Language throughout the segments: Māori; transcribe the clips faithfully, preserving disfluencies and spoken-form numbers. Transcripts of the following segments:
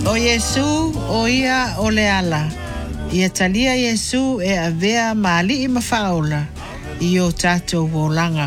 O Yesu o ia o le ala. Ia talia Yesu e avea maali i mafaola i o tātou wolanga.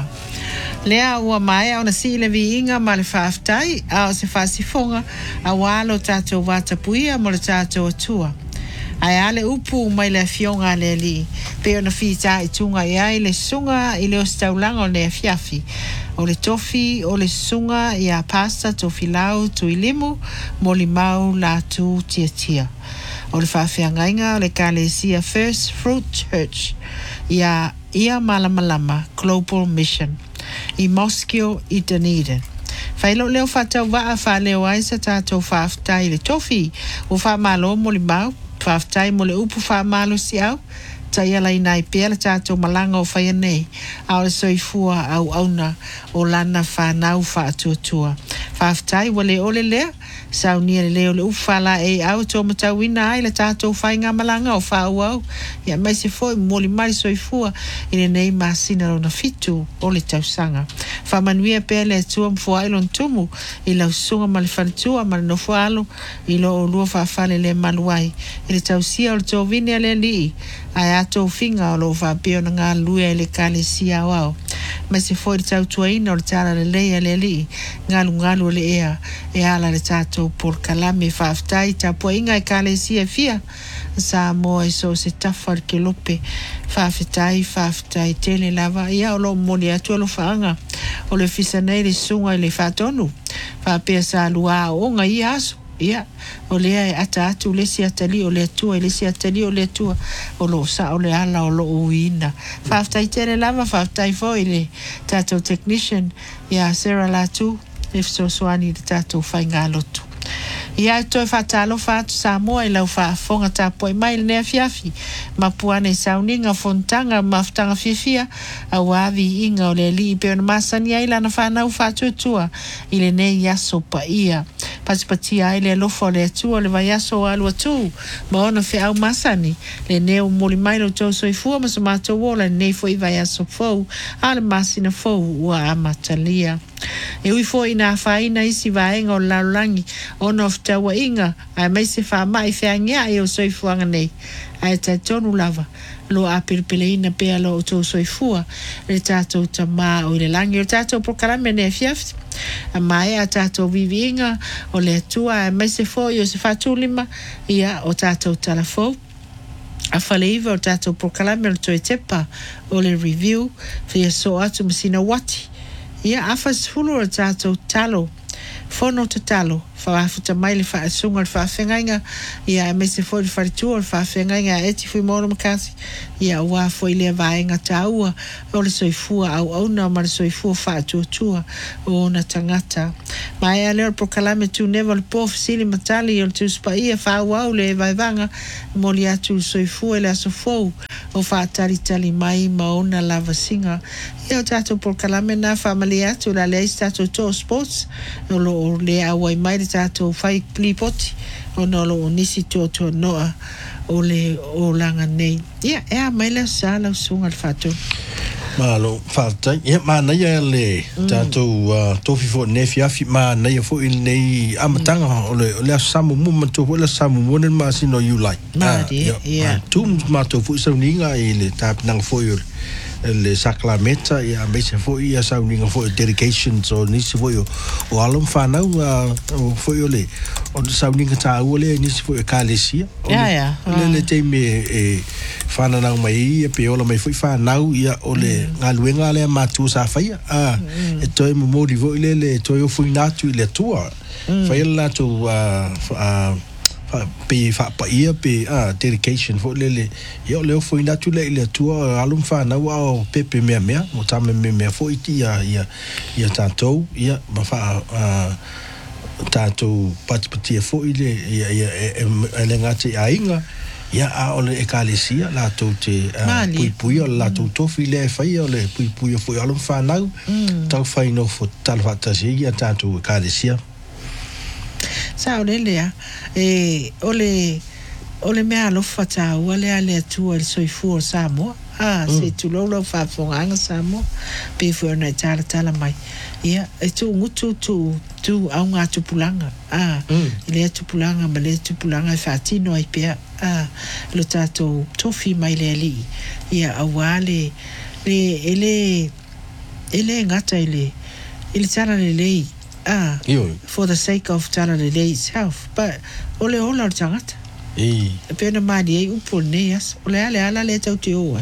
Lea ua mai au na si le vi inga ma le whaaftai a o se whaasifonga a walo tātou watapuia mo le tātou atua. Ai ale upu mai le fionga le li. Peo na fita i tunga i ai le sunga i le ostaulanga o le fiafi. O le tofi o le sunga i a pasta tofi lau tu ilimu mo li mau la tu tia tia. O le whawhiangainga o le Kalesia First Fruit Church i a ia malamalama Global Mission i Moscow i Dunedin. Whailo leo whatau waa wha leo aisa tātou whaaftai le tofi o wha malo mo li mau whaaftai mo le upu wha malo si au tai ala i nai pia le tātou malanga o whaia nei au le soifua au auna o lana whanau wha atuatua. Whaaftai wale ole lea sau nia le leo le ufala e au tō matauina ai le tātou whainga malanga o whau au ia mai se foi moli mari soifua i le nei masina rona fitu o le tausanga. Whamanuia pia le atua mfua ilon tumu i lau sunga ma le whanatua ma le nofualo i lo o lua whaafale le maluai i le tausia o le tō vini le li ai ato finga o lo whapio na ngā luia i le Kalesia o au. Mai se foi le tautuaina o le tala le leia le li ngalu ngalu le ea e ala le tātou por kalame whaaftai tapua inga i Kalesia fia sa moa i so se tafar ke lope whaafetai whaafetai tele lava ia o lo moni atu alo whaanga o le fisa nei le sunga i le whaatonu whaapea sa lua o nga i aso ia o lea e ata atu le si atali o le atua le si atali o le atua o lo sa o le ala o lo uina whaafetai tele lava whaafetai fo i le tātou technician ia Sarah Latu if so swani le tātou whainga lotu. Ia toi whatalo whatu sa moa i lau whaafonga tāpoi mai le nea fiafi. Mapuane sauninga fontanga maftanga fifia a wavi inga o le li i peona masani ai lana whanau whatuatua i le nei yaso pa ia. Pasipatia ai le alofa o le atua le vai yaso o alu atu. Ma ona whi au masani le neo moli mai lo tau soifua ma sumato wola nei fo i vai yaso fau a le masina fau ua amatalia. E ui fo ina whaina isi vaenga o laulangi ono of tawa inga ai mai se wha mai whiangia e o soifuanga nei ai tai tonu lava lo a perpele ina pea lo o tō soifua le tātou ta maa o le langi o tātou prokarame ne fiafti a mai a tātou vivi inga o le atua ai mai se fo i o se whatulima ia o tātou talafou a whaleiva o tātou prokarame o toi tepa o le review fia so atu masina wati ia afas fulu o tātou talo fono te talo whaafuta mai le whaasunga le whaafengainga ia me se fo le wharitua le whaafengainga e ti fui moro makasi ia ua fo i lea vaenga taua o le soifua au au na ma le soifua whaatuatua o na tangata mai a leo prokalame tu neva le po fasili matali o le tuspa ia whaau au le vaivanga mo li atu soifua le aso fou o whaatari tali mai ma ona lava singa ia o tātou prokalame na whamali atu la le eis tātou tō sports o lo o le awai mai le tātou whai plipoti o no lo o nisi tō tō noa o le o langa nei ia ea mai le sa lau sunga le whātou Malo whātai ia mana ia le tātou tofi fo ne fiafi mana ia fo i nei amatanga o le o le samu mu mato o le samu mo ne masino you like Mari, ia tu mato fo sauninga i le tāpinanga fo i le saklameta ia me se fo ia sauninga fo dedication so nisi fo o alum whanau fo i le o sauninga tā ua le nisi fo i Kalesia ia ia le le teime e whananau mai ia pe ola mai fo i whanau ia o le ngā luenga le mātua sa whaia e toi mo mori vo i le le toi o fui nātu i le tua whaia la tu pe fa pa ia pe ah dedication fo le le yo le fo ina tu le le tu alum fa na wa pe pe me me mo ta me me fo iti ya ya ya tanto ya ma fa tanto patipati fo ile ya ya ele ngati ainga ya a ole e Kalesia la to te pui pui la to to file fa ia le pui pui fo alum fa na tau fa ino fo tal fa ta ya tanto Kalesia sa ole lea e ole ole mea alofa ta ole ale tu el soifu Samoa ah se tu lo lo fa fonga Samoa pe fo na tala tala mai ia e tu ngutu tu tu au ngā tupulanga a le tupulanga ma le tupulanga e whaatino ai pia a lo tātou tofi mai le ali ia awale le ele ele ngata ele ele tara le lei ah for the sake of tara le lei itself but ole ola o tangata e pena mani e upo neas ole ale ala le tau te oa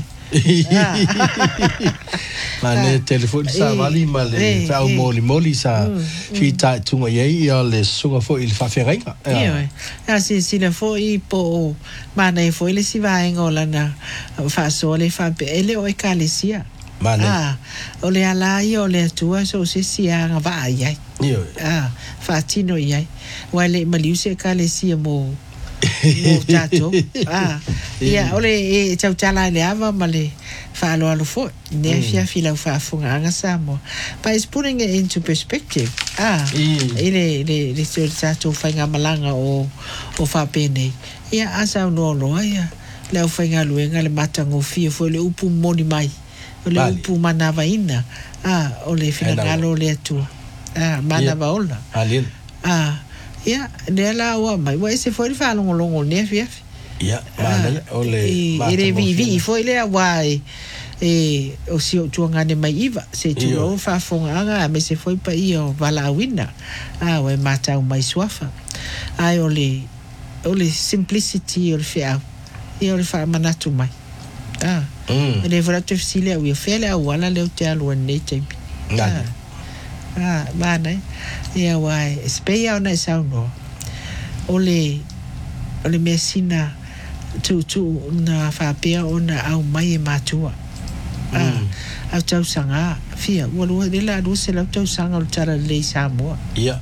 ma le telefone sa vali ma le fa moli moli sa fi ta tunga ye ia le sunga fo il fa ferenga ia ya si si le fo i po ma nei fo ile si va en ola na fa so le fa ele o ekalesia ah ole ala i ole tua so se si anga va ai ah fa tino ia wale maliuse ekalesia mo mo tato ah ia ole e tau tala le ava male fa lo alo fo ne fia fila fa funga anga samo but it's putting it into perspective ah ile le le tato fa nga malanga o o fa pene ia asa no lo ia le fa nga luenga le matango fia fo le upu moni mai le upu manava ina ah ole fina ngalo le tu ah manava ola alin ah ia ne la wa mai wa se foi fa longo longo ne fi ia mana ole ere vi vi foi le wa e o si o tuanga ne mai iva se tu o fa fonga anga me se foi pa io vala winda ah we mata o mai swafa ai ole ole simplicity o fa e o fa manatu mai ah le vra te fsile o fele o wala le o te alu ne te ah mana ia wai speia ona sauno ole ole mesina tu tu na fa pia ona au mai matua ah au tau sanga fia walo de la do se la tau sanga o tara le samo ia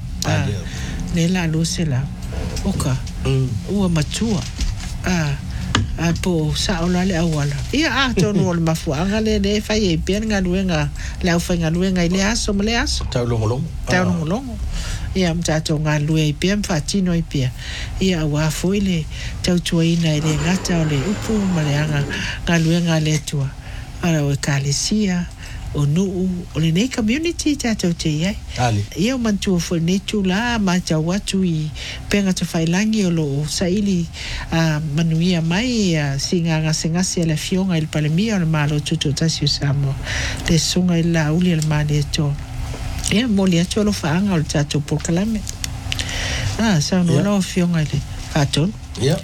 ne la do se la oka o matua ah a po sa ola le awala ia a to no le mafu anga le le fa ye pia nga luenga la fa nga luenga ile aso le aso tau longo longo tau longo longo ia mta to nga lue pia fa tino pia ia wa foile tau tuina ile ngata ole upu male anga nga luenga le tua ala o kalesia o no o le nei community tato te ia ali ia mantu fo ne tu la ma ta watu i penga te failangi o lo saili a manuia mai singa nga singa se la fionga il palemia o malo tutu tasio samo te sunga ila uli el mane to ia moli ato lo faanga o tato por kalame ah sa no lo fionga ile faton ia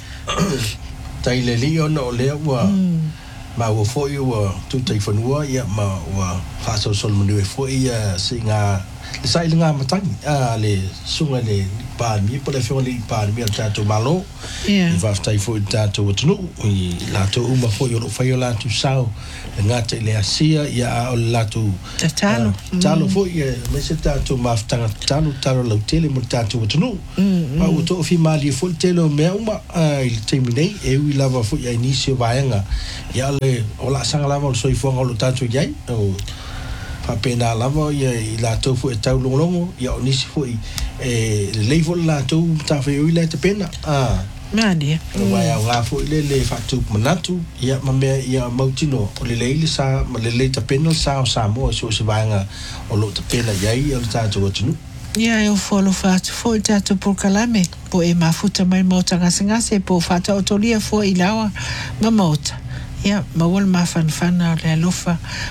taile li ono le wa ma wo fo yo tu tai fonua ia ma wa fa so sol manu fo ia singa sai linga matangi a le sunga le pa mi po le fo le pa mi ta to malo i va stai fo ta to tunu i la to uma fo yo fa yo la tu sao nga te le asia ia o la tu talo talo fo ia me se ta to ma tanga talo talo lo tele mo ta to tunu pa o to fi mali fo telo me uma i terminei e wi lava fo ia inicio vaenga ia le o la sanga lava so i fo ngolo ta to yai o pa pena lava ia i la to fu e tau longo ia o nisi fu e le fu la to ta fe i le te pena ah mani wa ya wa fu le le fa tu manatu ia ma me ia mautino o le le sa ma le le te pena sa o sa mo so se vanga o lo te pena ia o ta to tunu ia eu folo fa fo ta to por kalame po e mafuta mai mota ngasinga se po fa ta otolia fo ilawa ma mota ia ma wal ma fan fan le lofa